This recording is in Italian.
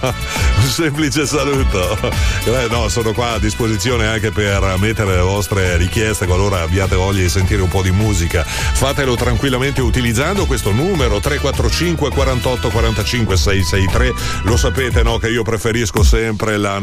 Un semplice saluto. No, sono qua a disposizione anche per mettere le vostre richieste qualora abbiate voglia di sentire un po' di musica. Fatelo tranquillamente utilizzando questo numero 345 48 45 663. Lo sapete, no, che io preferisco sempre la